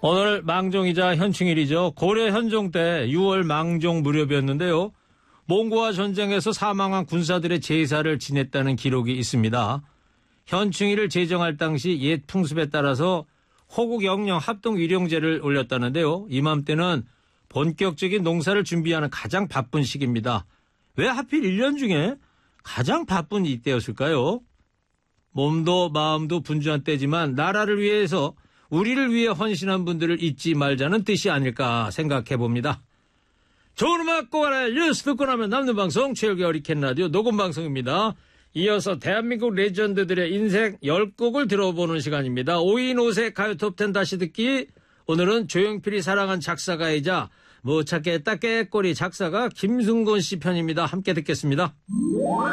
오늘 망종이자 현충일이죠. 고려 현종 때 6월 망종 무렵이었는데요. 몽고와 전쟁에서 사망한 군사들의 제사를 지냈다는 기록이 있습니다. 현충일을 제정할 당시 옛 풍습에 따라서 호국 영령 합동 위령제를 올렸다는데요. 이맘때는 본격적인 농사를 준비하는 가장 바쁜 시기입니다. 왜 하필 1년 중에 가장 바쁜 이때였을까요? 몸도 마음도 분주한 때지만 나라를 위해서 우리를 위해 헌신한 분들을 잊지 말자는 뜻이 아닐까 생각해 봅니다. 좋은 음악 꼬아라 뉴스 듣고 나면 남는 방송 최일의 어리캔 라디오 녹음 방송입니다. 이어서 대한민국 레전드들의 인생 10곡을 들어보는 시간입니다. 5인 5색 가요 톱10 다시 듣기. 오늘은 조용필이 사랑한 작사가이자 못 찾겠다 깨꼬리 작사가 김승곤 씨 편입니다. 함께 듣겠습니다.